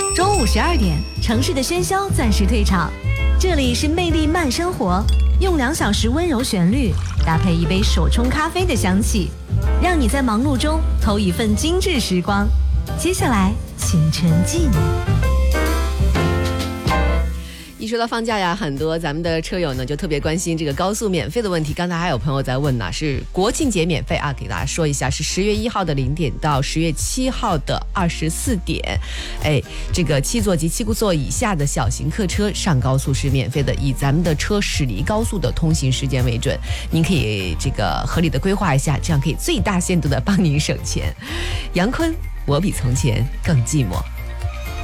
中午12点，城市的喧嚣暂时退场，这里是魅力慢生活，用2小时温柔旋律搭配一杯手冲咖啡的香气，让你在忙碌中偷一份精致时光。接下来，请沉浸。 一说到放假呀，很多咱们的车友呢就特别关心这个高速免费的问题。刚才还有朋友在问呢，是国庆节免费啊，给大家说一下，是10月1号的0点到10月7号的24点。这个7座及7座以下的小型客车上高速是免费的，以咱们的车驶离高速的通行时间为准。您可以这个合理的规划一下，这样可以最大限度的帮您省钱。杨坤，我比从前更寂寞。